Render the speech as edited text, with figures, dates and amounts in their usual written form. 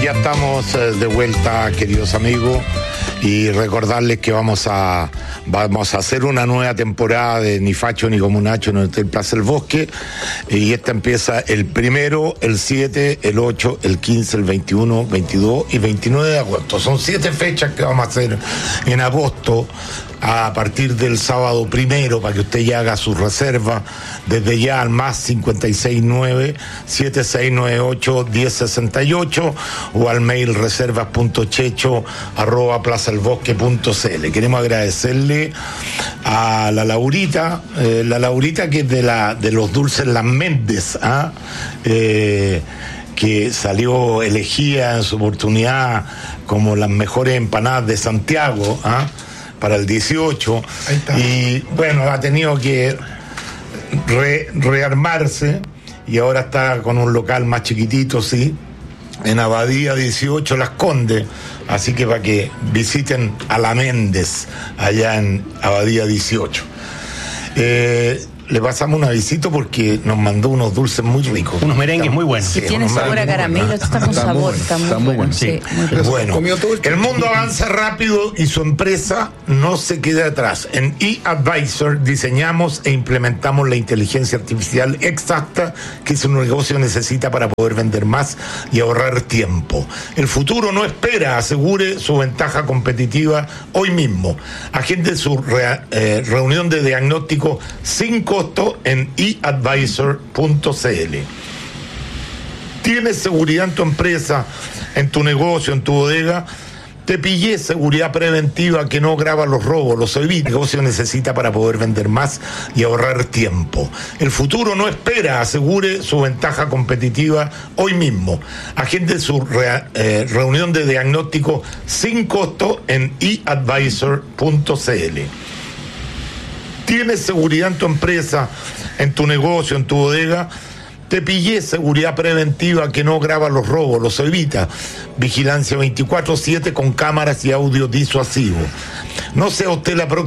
ya estamos de vuelta, queridos amigos, y recordarles que vamos a hacer una nueva temporada de Ni Facho ni Comunacho en el Hotel Plaza El Bosque, y esta empieza el 1, el 7, el 8, el 15, el 21, 22 y 29 de agosto. Son 7 fechas que vamos a hacer en agosto, a partir del sábado 1, para que usted ya haga su reserva desde ya al más 569-7698-1068 o al mail reservas.checho@plazaelbosque.cl. Queremos agradecerle a la Laurita, que es de los dulces Las Méndez, que salió elegida en su oportunidad como las mejores empanadas de Santiago, para el 18, y bueno, ha tenido que rearmarse y ahora está con un local más chiquitito, sí, en Abadía 18 Las Condes, así que para que visiten a La Méndez allá en Abadía 18. Le pasamos un avisito porque nos mandó unos dulces muy ricos. Unos merengues muy buenos. Sí, tiene sabor a caramelo, está con sabor, está muy bueno. Sí, bueno, el mundo avanza rápido y su empresa no se queda atrás. En eAdvisor diseñamos e implementamos la inteligencia artificial exacta que su negocio necesita para poder vender más y ahorrar tiempo. El futuro no espera, asegure su ventaja competitiva hoy mismo. Agende su reunión de diagnóstico sin costo en eadvisor.cl. ¿Tienes seguridad en tu empresa, en tu negocio, en tu bodega? Te pillé seguridad preventiva que no graba los robos, los evita. El negocio necesita para poder vender más y ahorrar tiempo. El futuro no espera, asegure su ventaja competitiva hoy mismo. Agende su reunión de diagnóstico sin costo en eadvisor.cl. ¿Tienes seguridad en tu empresa, en tu negocio, en tu bodega? Te pillé seguridad preventiva que no graba los robos, los evita. Vigilancia 24/7 con cámaras y audio disuasivo. No sea usted la próxima